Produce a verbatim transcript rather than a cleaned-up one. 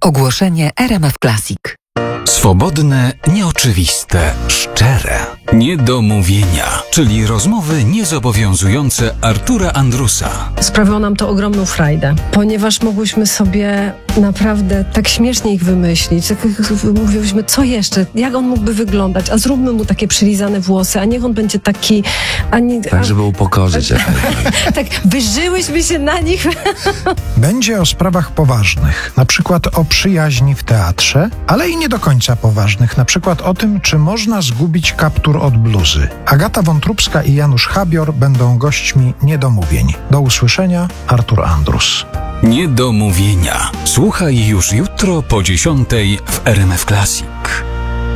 Ogłoszenie R M F Classic. Swobodne, nieoczywiste, szczere. Niedomówienia, czyli rozmowy niezobowiązujące Artura Andrusa. Sprawiło nam to ogromną frajdę, ponieważ mogłyśmy sobie naprawdę tak śmiesznie ich wymyślić. Tak mówiłyśmy, co jeszcze? Jak on mógłby wyglądać? A zróbmy mu takie przylizane włosy, a niech on będzie taki... Ani, tak, żeby upokorzyć. A, tak, wyżyłyśmy się na nich. Będzie o sprawach poważnych, na przykład o przyjaźni w teatrze, ale i nie do końca poważnych, na przykład o tym, czy można zgubić kaptur od bluzy. Agata Wątróbska i Janusz Habior będą gośćmi Niedomówień. Do usłyszenia, Artur Andrus. Niedomówienia. Słuchaj już jutro po dziesiątej w R M F Classic.